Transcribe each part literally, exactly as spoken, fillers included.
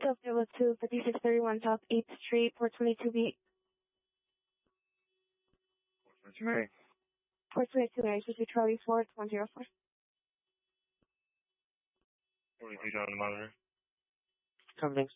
Available to fifty-six thirty-one South eighth Street, four twenty-two B. four twenty-two A. four twenty-two A, should be Charlie four, it's one zero four. forty-three down the monitor. Companies.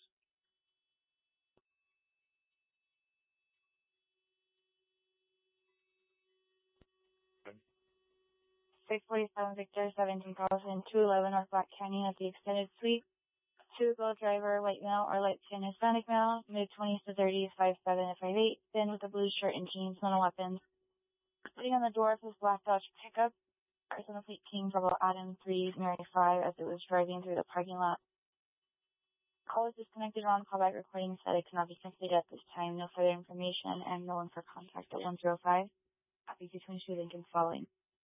six forty-seven Victor, seventeen thousand, two eleven North Black Canyon at the extended suite. Two girl driver, white male or light skin Hispanic male, mid twenties to thirties, five seven to five eight, thin with a blue shirt and jeans, no weapons. Sitting on the door of his black Dodge pickup, Arizona Fleet King Bravo Adam three Mary five as it was driving through the parking lot. Call is disconnected on callback recording said it cannot be completed at this time. No further information and no one for contact at one zero five. Copy two twenty-two Lincoln following.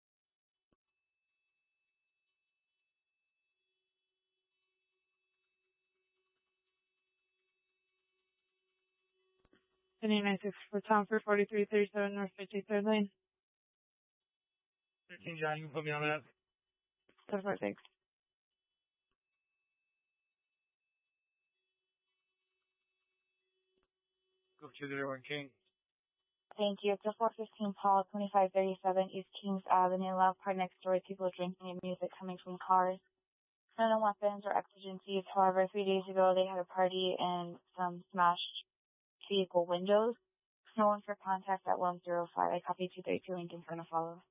Penny nine six for Tom for forty-three thirty-seven North fifty-third Lane. thirteen John, you can put me on that. That's what thanks. Go two zero one King. Thank you. It's a four fifteen Paul, twenty-five thirty-seven East Kings Avenue. Loud part next door with people drinking and music coming from cars. No weapons or exigencies. However, three days ago they had a party and some smashed vehicle windows. No one for contact at one zero five. I copy two thirty-two Lincoln, trying to follow.